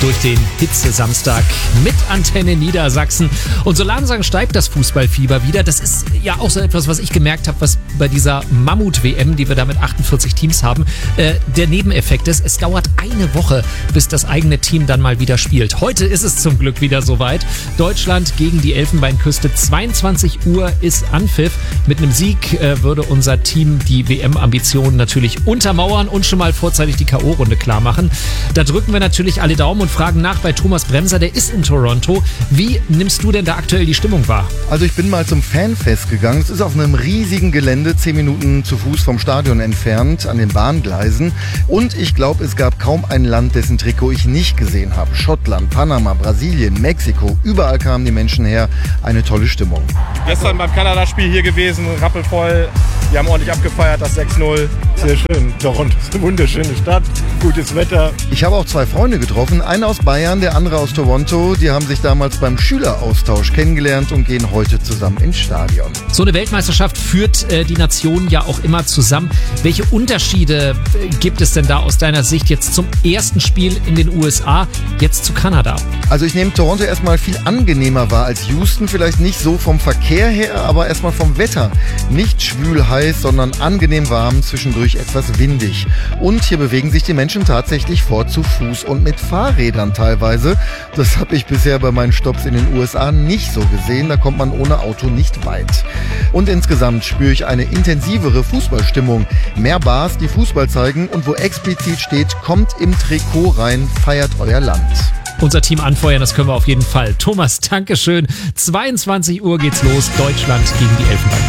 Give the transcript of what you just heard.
durch den Hitze-Samstag mit Antenne Niedersachsen. Und so langsam steigt das Fußballfieber wieder. Das ist ja auch so etwas, was ich gemerkt habe, was bei dieser Mammut-WM, die wir da mit 48 Teams haben, der Nebeneffekt ist. Es dauert eine Woche, bis das eigene Team dann mal wieder spielt. Heute ist es zum Glück wieder soweit. Deutschland gegen die Elfenbeinküste. 22 Uhr ist Anpfiff. Mit einem Sieg würde unser Team die WM-Ambitionen natürlich untermauern und schon mal vorzeitig die K.O.-Runde klar machen. Da drücken wir natürlich alle Daumen und fragen nach bei Thomas Bremser, der ist in Toronto. Wie nimmst du denn da aktuell die Stimmung wahr? Also ich bin mal zum Fanfest gegangen. Es ist auf einem riesigen Gelände, 10 Minuten zu Fuß vom Stadion entfernt, an den Bahngleisen. Und ich glaube, es gab kaum ein Land, dessen Trikot ich nicht gesehen habe. Schottland, Panama, Brasilien, Mexiko, überall kamen die Menschen her. Eine tolle Stimmung. Gestern beim Kanada-Spiel hier gewesen, rappelvoll. Wir haben ordentlich abgefeiert, das 6-0. Sehr schön. Toronto ist eine wunderschöne Stadt, gutes Wetter. Ich habe auch zwei Freunde getroffen, einer aus Bayern, der andere aus Toronto. Die haben sich damals beim Schüleraustausch kennengelernt und gehen heute zusammen ins Stadion. So eine Weltmeisterschaft führt die Nationen ja auch immer zusammen. Welche Unterschiede gibt es denn da aus deiner Sicht jetzt zum ersten Spiel in den USA, jetzt zu Kanada? Also ich nehme Toronto erstmal viel angenehmer wahr als Houston. Vielleicht nicht so vom Verkehr her, aber erstmal vom Wetter. Nicht schwül heiß, sondern angenehm warm, zwischendurch etwas windig. Und hier bewegen sich die Menschen tatsächlich fort zu Fuß und mit Fahrrädern teilweise. Das habe ich bisher bei meinen Stopps in den USA nicht so gesehen. Da kommt man ohne Auto nicht weit. Und insgesamt spüre ich eine intensivere Fußballstimmung. Mehr Bars, die Fußball zeigen und wo explizit steht, kommt im Trikot rein, feiert euer Land. Unser Team anfeuern, das können wir auf jeden Fall. Thomas, Dankeschön. 22 Uhr geht's los. Deutschland gegen die Elfenbeinküste.